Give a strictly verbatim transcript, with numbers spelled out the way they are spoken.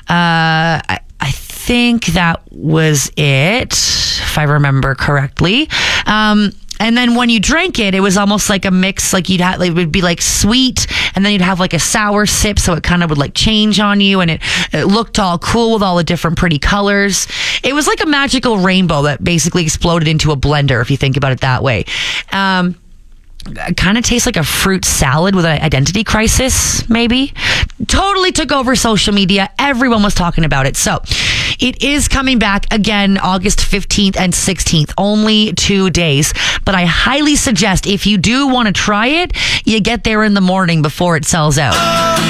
Uh, I, I think that was it, if I remember correctly. Um, And then when you drank it, it was almost like a mix. Like you'd have, like, it would be like sweet, and then you'd have like a sour sip, so it kind of would like change on you, and it, it looked all cool with all the different pretty colors. It was like a magical rainbow that basically exploded into a blender, if you think about it that way. Um, kind of tastes like a fruit salad with an identity crisis, maybe. Totally took over social media. Everyone was talking about it. So it is coming back again August fifteenth and sixteenth, only two days. But I highly suggest if you do want to try it, you get there in the morning before it sells out.